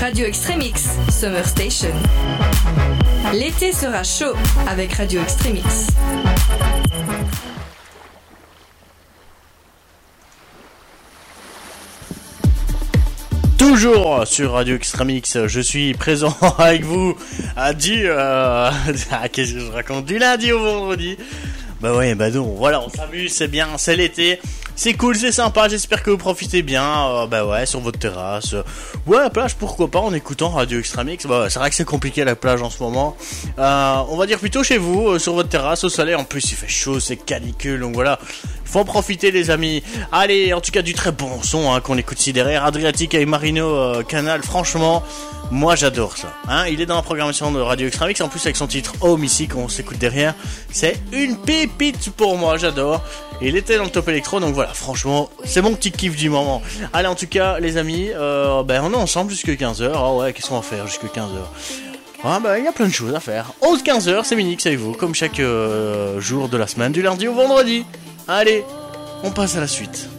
Radio Extremix, Summer Station. L'été sera chaud avec Radio Extremix. Toujours sur Radio Extremix, je suis présent avec vous qu'est-ce que je raconte, du lundi au vendredi. Bah ouais, bah non, voilà, on s'amuse, c'est bien, c'est l'été, c'est cool, c'est sympa, j'espère que vous profitez bien, bah ouais, sur votre terrasse, ouais, à la plage, pourquoi pas, en écoutant Radio Extremix, bah c'est vrai que c'est compliqué la plage en ce moment, on va dire plutôt chez vous, sur votre terrasse, au soleil, en plus il fait chaud, c'est canicule, donc voilà, il faut en profiter les amis. Allez, en tout cas du très bon son qu'on écoute ici derrière, Adriatique avec Marino Canal, franchement, moi j'adore ça, il est dans la programmation de Radio Extremix, en plus avec son titre Home ici qu'on s'écoute derrière, c'est une pépite pour moi, j'adore. Et il était dans le top électro, donc voilà, franchement, c'est mon petit kiff du moment. Allez, en tout cas, les amis, on est ensemble jusqu'à 15h. Ah ouais, qu'est-ce qu'on va faire jusqu'à 15h? Ah bah, il y a plein de choses à faire. 11-15h, c'est Minix avec vous, comme chaque jour de la semaine, du lundi au vendredi. Allez, on passe à la suite.